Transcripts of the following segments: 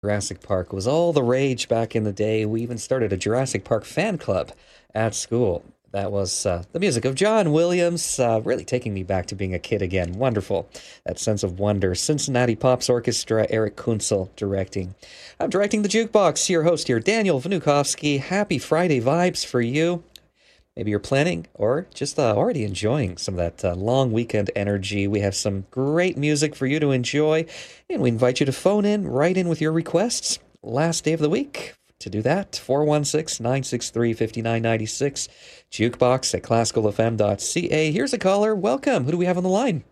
Jurassic Park was all the rage back in the day. We even started a Jurassic Park fan club at school. That was the music of John Williams, really taking me back to being a kid again. Wonderful. That sense of wonder. Cincinnati Pops Orchestra, Eric Kunzel directing. I'm directing the Jukebox. Your host here, Daniel Vnukovsky. Happy Friday vibes for you. Maybe you're planning or just already enjoying some of that long weekend energy. We have some great music for you to enjoy, and we invite you to phone in, write in with your requests. Last day of the week. To do that, 416-963-5996, jukebox at classicalfm.ca. Here's a caller. Welcome. Who do we have on the line?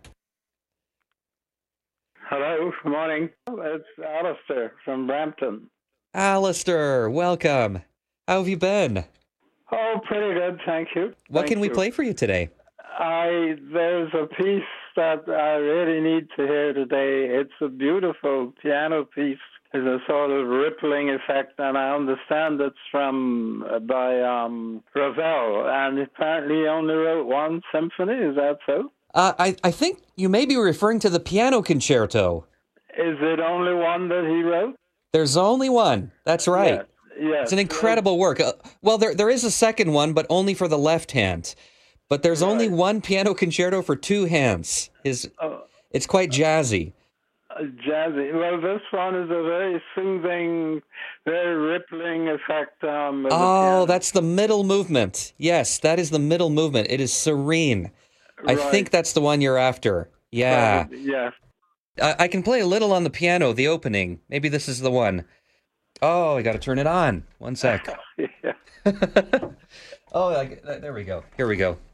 Hello, good morning. It's Alistair from Brampton. Alistair, welcome. How have you been? Oh, pretty good, thank you. What can we play for you today? There's a piece that I really need to hear today. It's a beautiful piano piece. There's a sort of rippling effect, and I understand it's by Ravel, and apparently he only wrote one symphony. Is that so? I think you may be referring to the piano concerto. Is it only one that he wrote? There's only one. That's right. Yes. Yes. It's an incredible work. Well, there is a second one, but only for the left hand. But there's only one piano concerto for two hands. It's quite jazzy. Jazzy. Well, this one is a very soothing, very rippling effect. That's the middle movement. Yes, that is the middle movement. It is serene. I think that's the one you're after. Yeah. Yes. I can play a little on the piano, the opening. Maybe this is the one. Oh, I got to turn it on. One sec. Yeah. Oh, there we go. Here we go.